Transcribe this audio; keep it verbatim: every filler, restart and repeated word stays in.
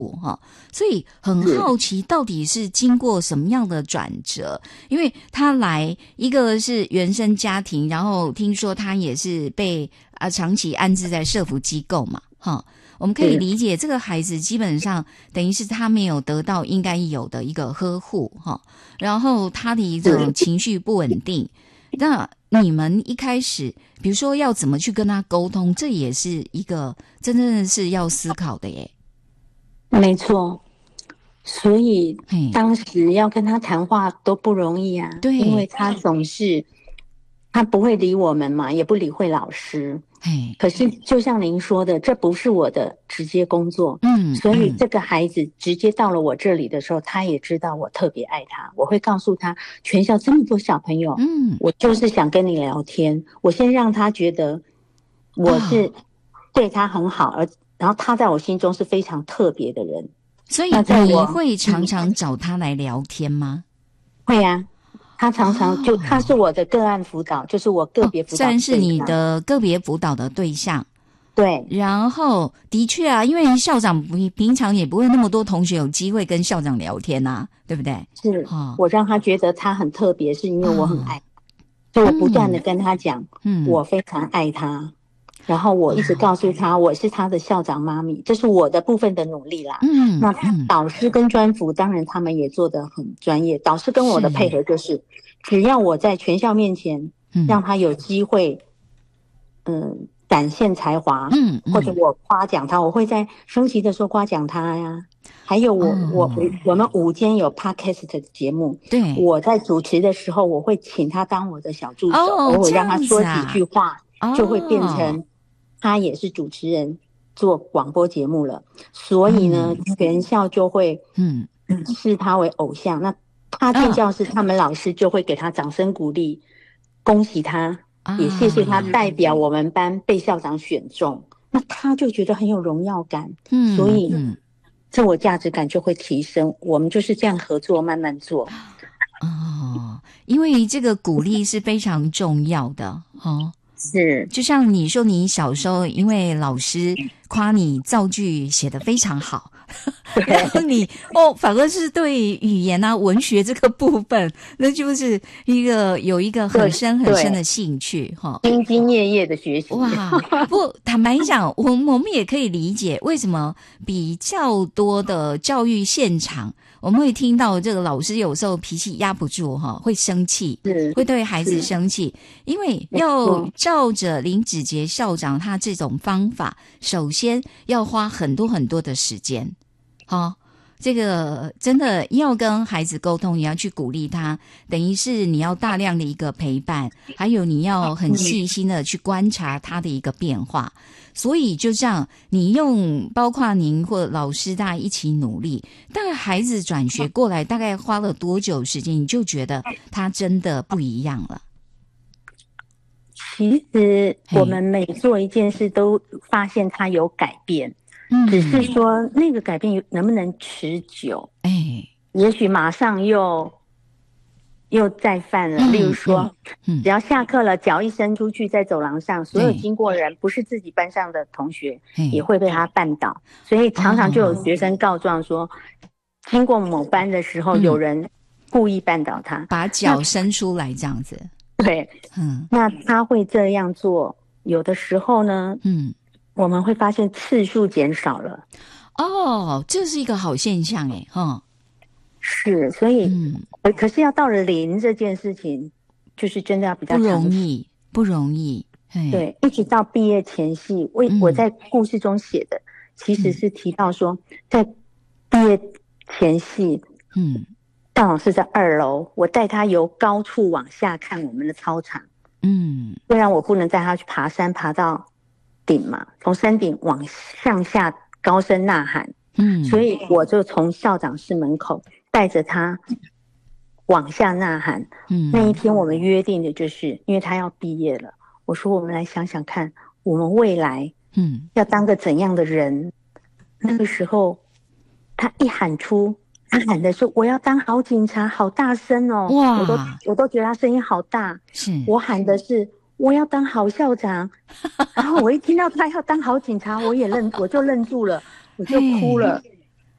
哈，所以很好奇到底是经过什么样的转折，因为他来一个是原生家庭，然后听说他也是被啊长期安置在社福机构嘛，哈，我们可以理解这个孩子基本上等于是他没有得到应该有的一个呵护哈，然后他的一种情绪不稳定，那你们一开始比如说要怎么去跟他沟通，这也是一个真正是要思考的耶。 没错，所以当时要跟他谈话都不容易啊， 对， 因为他总是他不会理我们嘛，也不理会老师。可是就像您说的，这不是我的直接工作，嗯，所以这个孩子直接到了我这里的时候，他也知道我特别爱他，我会告诉他，全校这么多小朋友，嗯，我就是想跟你聊天，我先让他觉得我是对他很好，而然后他在我心中是非常特别的人。 所以你会常常找他来聊天吗？ 会啊，他常常就、哦、他是我的个案辅导，就是我个别辅导、哦、 算是你的个别辅导的对象。 对， 然后的确啊，因为校长平常也不会那么多同学有机会跟校长聊天啊，对不对？ 是、哦、我让他觉得他很特别，是因为我很爱他、哦、所以我不断的跟他讲、嗯、我非常爱他，然后我一直告诉他我是他的校长妈咪，这是我的部分的努力啦。嗯，那导师跟专辅当然他们也做得很专业，导师跟我的配合就是只要我在全校面前让他有机会嗯展现才华，嗯，或者我夸奖他，我会在升旗的时候夸奖他呀。还有我、哦、我我们午间有 podcast 的节目， 对， 我在主持的时候我会请他当我的小助手， 哦， 我会让他说几句话、哦、就会变成他也是主持人做广播节目了，所以呢、嗯、全校就会嗯视他为偶像，那他进教室、哦、他们老师就会给他掌声鼓励，恭喜他，也谢谢他代表我们班被校长选中、啊、那他就觉得很有荣耀感，嗯，所以自我价值感就会提升，我们就是这样合作慢慢做。 哦，因为这个鼓励是非常重要的哦。 是， 就像你说你小时候因为老师夸你造句写得非常好，然后你哦反而是对语言啊文学这个部分那就是一个有一个很深很深的兴趣哈， 兢兢业业的学习。 哇，不坦白讲我我们也可以理解为什么比较多的教育现场我们会听到这个老师有时候脾气压不住哈，会生气，会对孩子生气，因为要照着林子杰校长他这种方法，首先要花很多很多的时间，好，这个真的要跟孩子沟通，你要去鼓励他，等于是你要大量的一个陪伴，还有你要很细心的去观察他的一个变化。所以就这样你用包括您或老师大家一起努力，大概孩子转学过来大概花了多久时间你就觉得他真的不一样了？ 其实我们每做一件事都发现他有改变，只是说那个改变能不能持久，哎，也许马上又又再犯了、嗯、例如说、嗯、只要下课了脚一伸出去在走廊上，所有经过人不是自己班上的同学也会被他绊倒，所以常常就有学生告状说、哦、经过某班的时候、嗯、有人故意绊倒他， 把脚伸出来这样子。 对，嗯，那他会这样做，有的时候呢嗯，我们会发现次数减少了。 哦，这是一个好现象耶，哈。 是，所以、嗯、可是要到了零这件事情就是真的要比较不容易不容易。 对，一直到毕业前夕，我、嗯、我在故事中写的其实是提到说、嗯、在毕业前夕嗯，校长是在二楼，我带他由高处往下看我们的操场，嗯，虽然我不能带他去爬山爬到顶嘛，从山顶往向下高声呐喊，嗯，所以我就从校长室门口带着他往下呐喊。嗯，那一天我们约定的就是因为他要毕业了，我说我们来想想看我们未来嗯要当个怎样的人。那个时候他一喊出，他喊的是我要当好警察，好大声哦，哇，我都我都觉得他声音好大。是，我喊的是我要当好校长然后我一听到他要当好警察我也愣我就愣住了，我就哭了。